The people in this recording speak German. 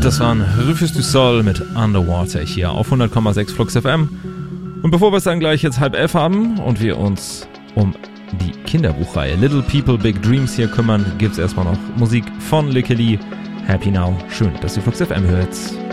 Das waren Rufus du Sol mit Underwater hier auf 100,6 Flux FM. Und bevor wir es dann gleich jetzt 10:30 haben und wir uns um die Kinderbuchreihe Little People Big Dreams hier kümmern, gibt es erstmal noch Musik von Lickely. Happy Now. Schön, dass ihr Flux FM hört.